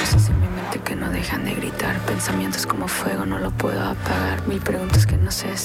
voces en mi mente que no dejan de gritar. Pensamientos como fuego, no lo puedo apagar. Mil preguntas que no sé